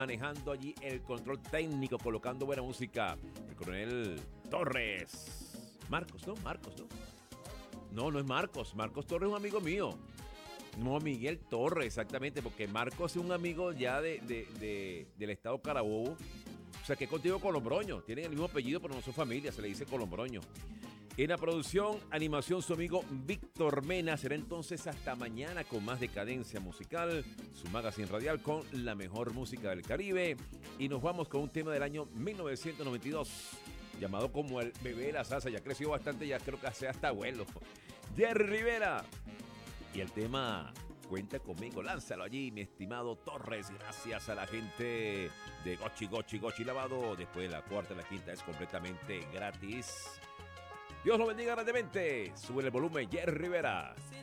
manejando allí el control técnico, colocando buena música. El coronel Torres. Marcos, ¿no? Marcos, ¿no? No, no es Marcos. Marcos Torres es un amigo mío. No, Miguel Torres, exactamente, porque Marcos es un amigo ya del estado Carabobo. O sea, que es contigo Colombroño. Tienen el mismo apellido, pero no son familia, se le dice Colombroño. En la producción, animación, su amigo Víctor Mena. Será entonces hasta mañana con más decadencia musical, su magazine radial con la mejor música del Caribe. Y nos vamos con un tema del año 1992, llamado como el bebé de la salsa. Ya creció bastante, ya creo que sea hasta abuelo. Jerry Rivera. Y el tema Cuenta conmigo, lánzalo allí, mi estimado Torres. Gracias a la gente de Gochi Lavado. Después de la cuarta y la quinta es completamente gratis. Dios lo bendiga grandemente. Sube el volumen, Jerry Rivera.